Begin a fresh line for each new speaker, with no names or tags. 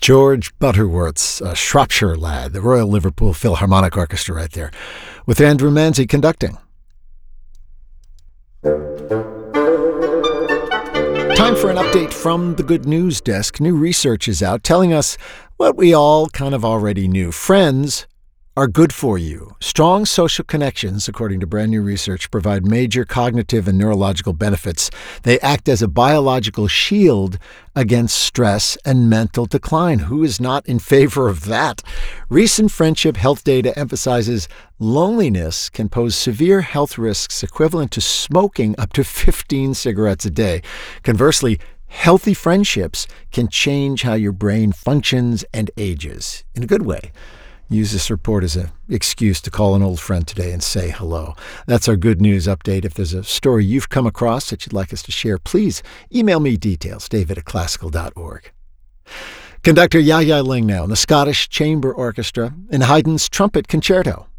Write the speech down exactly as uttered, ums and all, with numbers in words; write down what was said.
George Butterworth's uh, Shropshire Lad, the Royal Liverpool Philharmonic Orchestra right there, with Andrew Manzi conducting. Time for an update from the Good News Desk. New research is out telling us what we all kind of already knew. Friends are good for you. Strong social connections, according to brand new research, provide major cognitive and neurological benefits. They act as a biological shield against stress and mental decline. Who is not in favor of that? Recent friendship health data emphasizes loneliness can pose severe health risks equivalent to smoking up to fifteen cigarettes a day. Conversely, healthy friendships can change how your brain functions and ages in a good way. Use this report as an excuse to call an old friend today and say hello. That's our good news update. If there's a story you've come across that you'd like us to share, please email me details, david at classical dot org. Conductor Yaya Ling now in the Scottish Chamber Orchestra in Haydn's Trumpet Concerto.